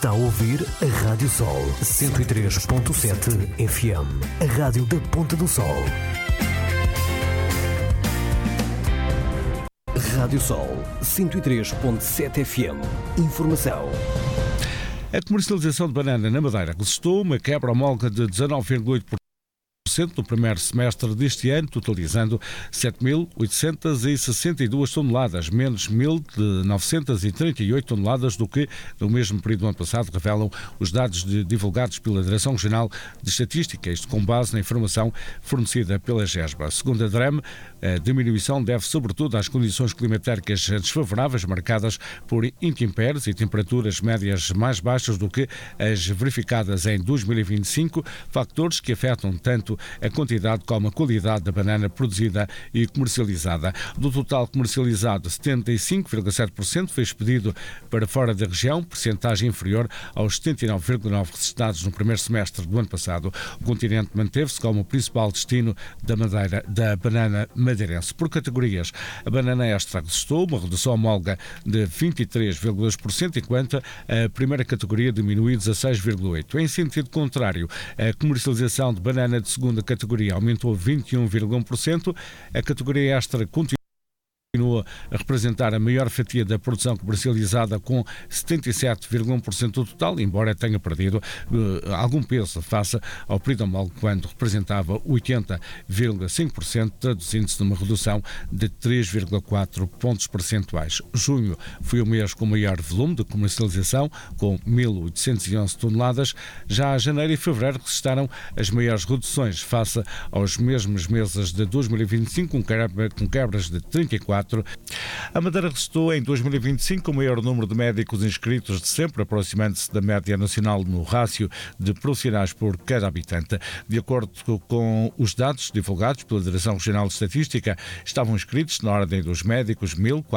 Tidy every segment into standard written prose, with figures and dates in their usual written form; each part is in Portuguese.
Está a ouvir a Rádio Sol 103.7 FM, a rádio da Ponta do Sol. Rádio Sol 103.7 FM. Informação. A comercialização de banana na Madeira resistiu uma quebra homóloga de 19,8% no primeiro semestre deste ano, totalizando 7.862 toneladas, menos 1.938 toneladas do que no mesmo período do ano passado, revelam os dados divulgados pela Direção Regional de Estatística, isto com base na informação fornecida pela GESBA. Segundo a DREM, a diminuição deve sobretudo às condições climatéricas desfavoráveis, marcadas por intempéries e temperaturas médias mais baixas do que as verificadas em 2025, factores que afetam tanto a quantidade como a qualidade da banana produzida e comercializada. Do total comercializado, 75,7% foi expedido para fora da região, percentagem inferior aos 79,9% registrados no primeiro semestre do ano passado. O continente manteve-se como o principal destino da banana madeirense. Por categorias, a banana extra resistiu uma redução homóloga de 23,2%, enquanto a primeira categoria diminuiu 16,8%. Em sentido contrário, a comercialização de banana de segunda categoria aumentou 21,1%. A categoria extra continua a representar a maior fatia da produção comercializada, com 77,1% do total, embora tenha perdido algum peso face ao período homólogo, quando representava 80,5%, traduzindo-se numa redução de 3,4 pontos percentuais. Junho foi o mês com maior volume de comercialização, com 1.811 toneladas. Já janeiro e fevereiro registraram as maiores reduções face aos mesmos meses de 2025, com quebras de 34%. A Madeira resistiu em 2025 o maior número de médicos inscritos de sempre, aproximando-se da média nacional no rácio de profissionais por cada habitante. De acordo com os dados divulgados pela Direção Regional de Estatística, estavam inscritos na ordem dos médicos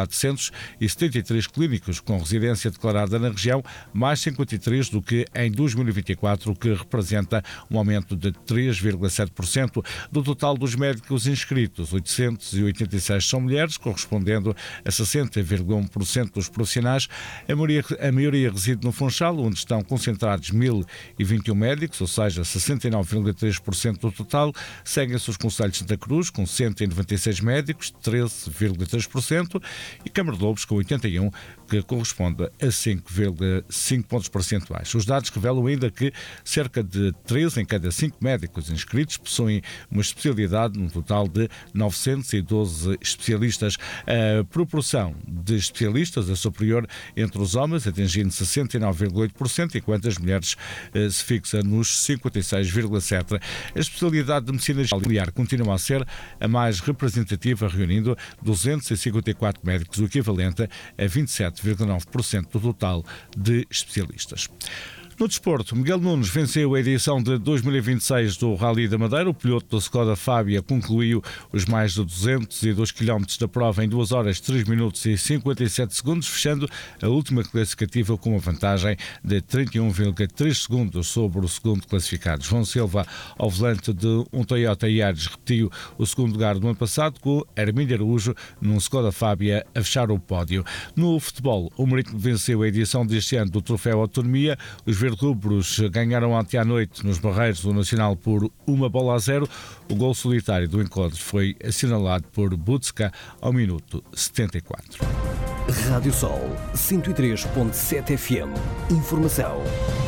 1.473 clínicos com residência declarada na região, mais 53 do que em 2024, o que representa um aumento de 3,7%. Do total dos médicos inscritos, 886 são mulheres, correspondendo a 60,1% dos profissionais. A maioria reside no Funchal, onde estão concentrados 1.021 médicos, ou seja, 69,3% do total. Seguem-se os concelhos de Santa Cruz, com 196 médicos, 13,3%, e Câmara de Lobos, com 81, que corresponde a 5,5 pontos percentuais. Os dados revelam ainda que cerca de 3 em cada 5 médicos inscritos possuem uma especialidade, num total de 912 especialistas. A proporção de especialistas é superior entre os homens, atingindo 69,8%, enquanto as mulheres se fixa nos 56,7%. A especialidade de medicina familiar continua a ser a mais representativa, reunindo 254 médicos, o equivalente a 27,9% do total de especialistas. No desporto, Miguel Nunes venceu a edição de 2026 do Rally da Madeira. O piloto da Skoda Fábia concluiu os mais de 202 km da prova em 2 horas, 3 minutos e 57 segundos, fechando a última classificativa com uma vantagem de 31,3 segundos sobre o segundo classificado. João Silva, ao volante de um Toyota Yaris, repetiu o segundo lugar do ano passado, com Armindo Araújo num Skoda Fábia a fechar o pódio. No futebol, o Marítimo venceu a edição deste ano do Troféu Autonomia. Os verde-rubros ganharam ontem à noite nos Barreiros do Nacional por 1-0. O gol solitário do encontro foi assinalado por Butska ao minuto 74. Rádio Sol 103.7 FM. Informação.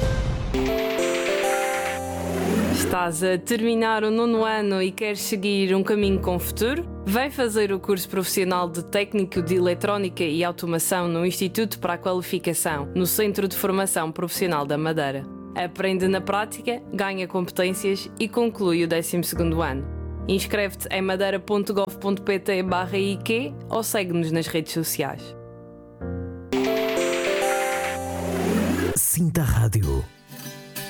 Estás a terminar o 9º ano e queres seguir um caminho com futuro? Vem fazer o curso profissional de Técnico de Eletrónica e Automação no Instituto para a Qualificação, no Centro de Formação Profissional da Madeira. Aprende na prática, ganha competências e conclui o 12º ano. Inscreve-te em madeira.gov.pt/IQ ou segue-nos nas redes sociais. Sinta a rádio.